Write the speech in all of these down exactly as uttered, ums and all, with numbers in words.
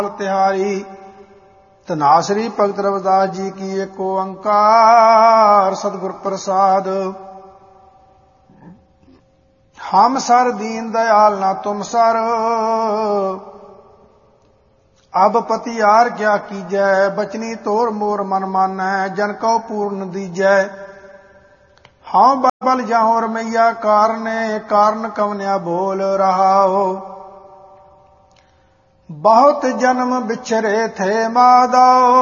तिहारी। धनासरी भगत रविदास जी की एक ओंकार सतगुर प्रसाद। हम सर दीन दयाल ना तुम सर, अब पतियार क्या कीजै। बचनी तोर मोर मन मानै, जन कौ पूर्ण दीजै। हाँ बल जाऊं रमैया कारने, कारण कवन्या बोल रहा हो। बहुत जन्म बिछरे थे माधव,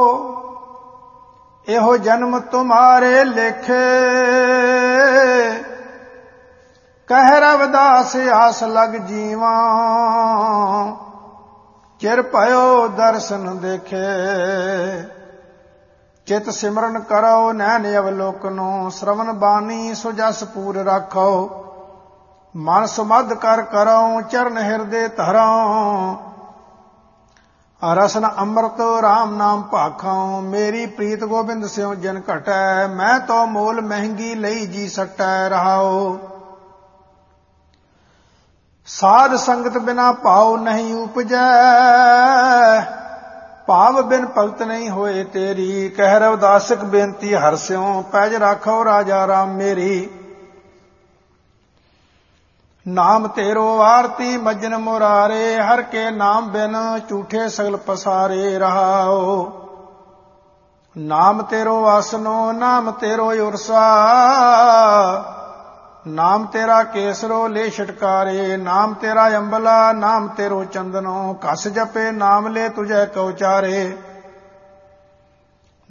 एहो जन्म तुम्हारे लेखे। कह रविदास आस लग जीवा, चिर भयो दर्शन देखे। चित सिमरन करो नैन अवलोकनो, श्रवण बानी सो जस पूर राखो। मन सुमध कर करो चरण हृदय धरो, रसन अमृत राम नाम भाखौ। मेरी प्रीत गोबिंद स्यों जन घटै, मैं तो मोल महंगी लई जी सटै रहाओ। साध संगत बिना भाव नहीं उपजै, भाव बिन भगत नहीं होए तेरी। कह रविदासक बेनती हर स्यों, पैज राखो राजा राम मेरी। नाम तेरो आरती मज्जन मुरारे, हर के नाम बिन झूठे सगल पसारे रहाओ। नाम तेरो आसनो नाम तेरो उरसा, नाम तेरा केसरो ले छटकारे। नाम तेरा अंबला नाम तेरो चंदनो, कस जपे नाम ले तुझे कौचारे।